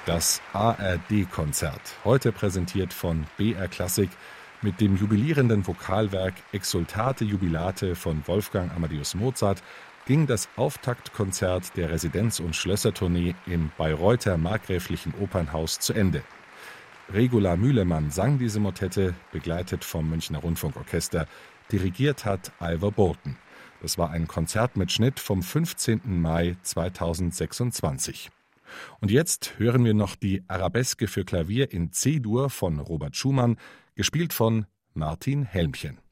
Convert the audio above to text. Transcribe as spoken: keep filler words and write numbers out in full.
Das A R D-Konzert, heute präsentiert von B R Klassik mit dem jubilierenden Vokalwerk Exsultate Jubilate von Wolfgang Amadeus Mozart, ging das Auftaktkonzert der Residenz- und Schlössertournee im Bayreuther Markgräflichen Opernhaus zu Ende. Regula Mühlemann sang diese Motette, begleitet vom Münchner Rundfunkorchester. Dirigiert hat Ivor Bolton. Das war ein Konzert mit Schnitt vom fünfzehnten Mai zweitausendsechsundzwanzig. Und jetzt hören wir noch die Arabeske für Klavier in C-Dur von Robert Schumann, gespielt von Martin Helmchen.